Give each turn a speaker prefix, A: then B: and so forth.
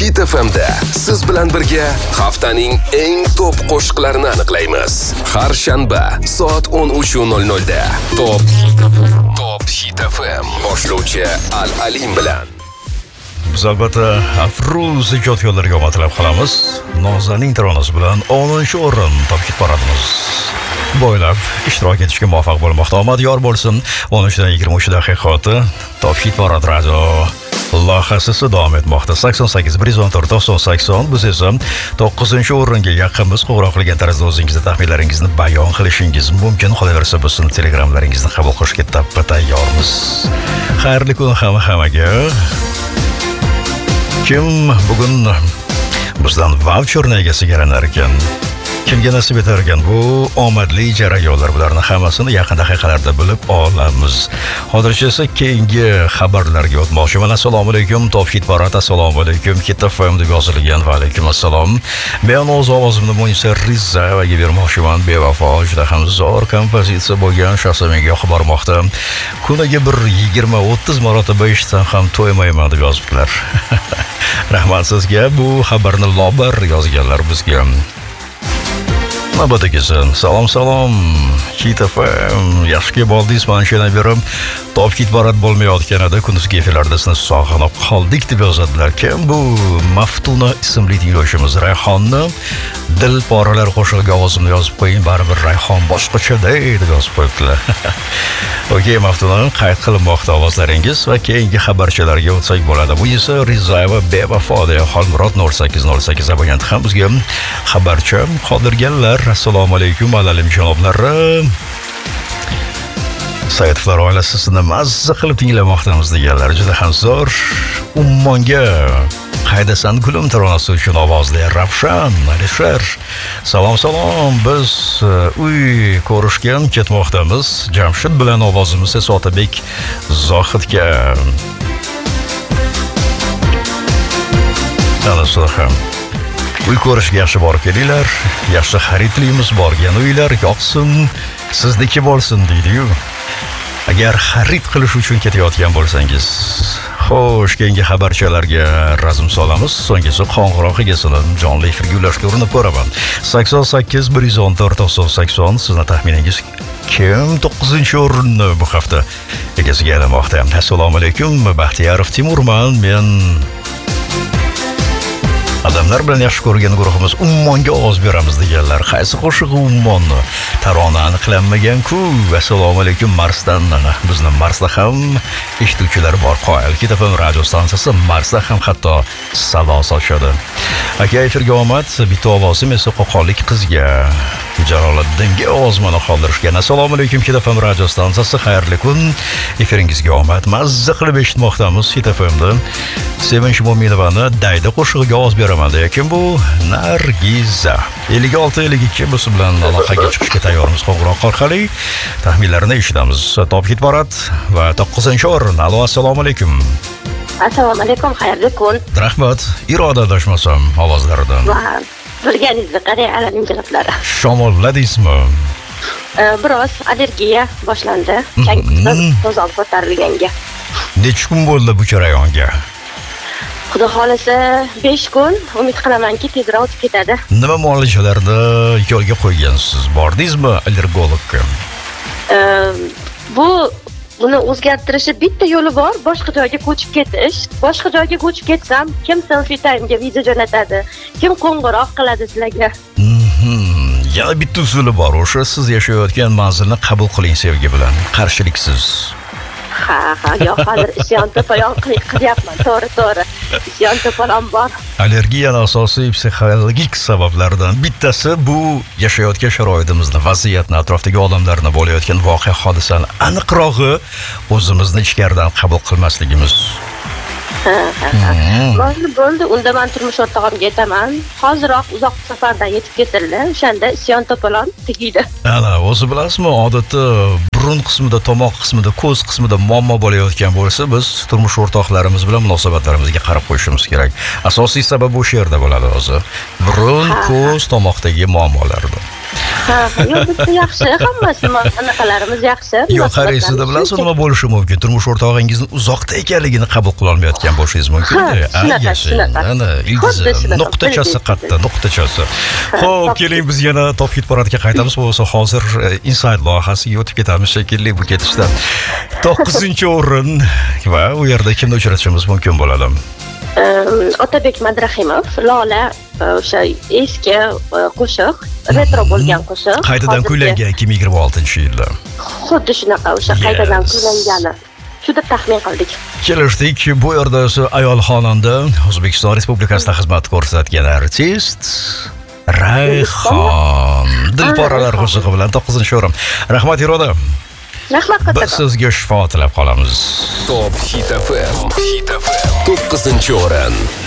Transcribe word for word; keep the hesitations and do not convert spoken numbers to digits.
A: Hit F M'da siz bilan birga haftaning eng top qo'shiqlarini aniqlaymiz. Har shanba soat o'n uch nol nol da Top Top Hit F M boshlovchi Al-Alim bilan.
B: Biz albatta Afruz ijodkorlarga omatlab qolamiz. Nozaning taronasi bilan o'ninchi o'rin Top Hit paradimiz bo'ylab ishtirok etishga muvaffaq bo'lmoqda. Omad yor bo'lsin. o'n uchdan yigirma uch daqiqasi Top Hit parad radio loyihasi davom etmoqda. sakson sakkiz bir yuz o'n to'rt to'qson sakson. Biz esa to'qqizinchi o'ringa yaqinmiz. Qo'ng'iroq qilgan tarzda o'zingizni taxminlaringizni bayon qilishingiz mumkin. Qolaversa biz telegramlaringizni qabul qilishga tappa tayyormiz. Xayrli kun hamma hammaga. Kim bugun bizdan voucherni egasiga aylanar ekan? Kimga nasib etar ekan bu omadli jarayonlar? Bularni hammasini yaqin daqiqalarda bilib olamiz. Hozircha esa keyingi xabarlarga o'tmoqchiman. Assalomu alaykum Top Hit parad. Assalomu alaykum Hit F M deb yozilgan. Va alaykum assalom. Men o'z ovozimni Munisa Rizayevaga bermoqchiman. Bevafo juda ham zo'r kompozitsiya bo'lgan shaxsan menga yoqib bormoqda. Kuniga bir yigirma o'ttiz marotaba eshitsam ham to'ymayman deb yozibdilar. Rahmat sizga. Bu xabarni Lobar yozganlar bizga. Navbatdagisi salom salom Hit F M yaxshi bo'ldingiz. Mana shuna berib Top Hit parad bo'lmayotganida kunduzgi efirlarda sizni sog'inib qoldik deb yozadilar. Kim bu? Maftuna ismli tinglovchimiz Rayhonni dil poralar qo'shig'iga ovozimni yozib qo'ying, baribir Rayhon boshqacha deb yozib qo'yibdilar. Okey, Maftuna, qayd qilinmoqda ovozlaringiz va keyingi xabarchalarga o'tsak bo'ladi. Bu esa Rizayeva bevafo deya Xolmurod nol sakkiz nol sakkiz abonent ham bizga xabarcha qoldirganlar. Assalomu alaykum Al-Alim janoblari. Saytlar oilasi sizni mazza qilib tinglamoqdamiz deganlar juda ham zo'r. Ummonga qaydasan gulim taronasi uchun ovozli Ravshan Alisher. Salom salom. Biz uy ko'rishga ketmoqdamiz. Jamshid bilan ovozimiz esa Otabek Zohidga. Ana uy ko'rishga yaxshi borib kelinglar. Yaxshi xaridlaymiz, borgan uylar yoqsin, sizniki bo'lsin deydi-yu. Agar xarid qilish uchun ketayotgan bo'lsangiz, xo'sh, keyingi xabarchalarga razm solamiz. So'nggisi qo'ng'iroq egasini jonli efirga ulashga urinib ko'raman. sakson sakkiz bir yuz o'n to'rt to'qson sakson. Sizning taxminingiz kim to'qqizinchi o'rinni bu hafta egasiga aylamoqda? Assalomu alaykum, Baxtiyorov Timurman. Men odamlar bilan yaxshi ko'rgan guruhimiz Ummonga ovoz beramiz deganlar. Qaysi qo'shig'i Ummonni? Tarona aniqlanmagan-ku. Assalomu alaykum Marsdan. Bizni Marsda ham eshituvchilar bor. Qoyil Hit F M radio stansiyasi Marsda ham hatto salo sochadi. Aka, efirga omad. Bitta ovozim esa Qo'qonlik qizga Jaloliddinga ovozmani qoldirishgan. Assalomu alaykum Hit F M radio stansiyasi. Xayrli kun. Efiringizga omad. Mazza qilib eshitmoqdamiz Hit F M'da. Sevinch Mo'minovani Dayda qo'shig'iga ovoz beraman degan bu Nargiza. ellik olti ellik ikki biz bilan aloqaga chiqishga tayyormiz. Qo'ng'iroq orqali taxminlarini eshitamiz. Top Hit parad va to'qqizinchi o'rin. Alo, assalomu alaykum.
C: Assalomu alaykum, xayrli kun.
B: Rahmat. Iroda adashmasam ovozlaridan.
C: Va bilganingizni qarang, Al-Alim janoblari.
B: Shamolladingizmi?
C: Biroz allergiya boshlandi. Chang to'zon ko'tarilganga.
B: Necha kun bo'ldi bu jarayonga?
C: Xudo xolasa besh kun. Umid qilamanki tezroq o'tib ketadi.
B: Nima muolajalarni yo'lga qo'ygansiz? Bordingizmi allergologga?
C: Bu buni o'zgartirishi bitta yo'li bor, boshqa joyga ko'chib ketish. Boshqa joyga ko'chib ketsam, kim selfie time'ga video jo'natadi, kim qo'ng'iroq qiladi sizlarga.
B: Yana bitta usuli bor, o'sha siz yashayotgan manzilni qabul qiling sevgi bilan, qarshiliksiz.
C: Ha, ha, yo'q, hozir isyon to'polon qilyapman, to'g'ri, to'g'ri. Isyon to'polon bor.
B: Allergiyaning asosiy psixologik sabablaridan bittasi bu yashayotgan sharoitimizni, vaziyatni, atrofdagi odamlarni, bo'layotgan voqea hodisani aniqrog'i o'zimizni ichkaridan qabul qilmasligimiz.
C: Ha, ha, ha. Bo'ldi, bo'ldi. Unda men turmush o'rtog'imga aytaman. Hoziroq uzoq safardan yetib ketildi. O'shanda isyon to'polon tegiydi.
B: Ana, o'zi bilasizmi, odatda burun qismida, tomoq qismida, ko'z qismida muammo bo'layotgan bo'lsa, biz turmush o'rtoqlarimiz bilan munosabatlarimizga qarab qo'yishimiz kerak. Asosiy sabab o'sha yerda bo'ladi o'zi. Burun, ko'z, tomoqdagi muammolarda.
C: Ha, yo'q bitta yaxshi, hammasi anaqalarimiz yaxshi.
B: Yo'q, qaraysizda bilasizmi nima bo'lishi mumkin? Turmush o'rtog'ingizni uzoqda ekanligini qabul qila olmayotgan bo'lishingiz mumkin.
C: Shunaqa, shunaqa.
B: Ana, ildizi, nuqtachasi qatta, nuqtachasi. Xo'p, keling biz yana Top Hit paradiga qaytamiz. Bo'lsa hozir Inside loyihasiga o'tib ketamiz shekilli bu ketishda. to'qqizinchi o'rin va u yerda kimni uchratishimiz mumkin bo'ladi?
C: Otabek Madrahimov, Lola, o'sha eski qo'shiq, retro bo'lgan qo'shiq.
B: Qaytadan kuylangan ikki ming yigirma oltinchi yilda.
C: Xuddi shunaqa, o'sha qaytadan kuylangani. Shu deb taxmin qildik.
B: Kelishdik. Bu yerda esa ayol xonanda, O'zbekiston Respublikasida xizmat ko'rsatgan artist Rayhon Dilporalar qo'shig'i bilan to'qqizinchi o'rin. Rahmat Iroda.
C: Rahmat katta.
B: Biz sizga shifo tilab qolamiz.
A: Top Hit F M. Hit F M. to'qqizinchi o'rin.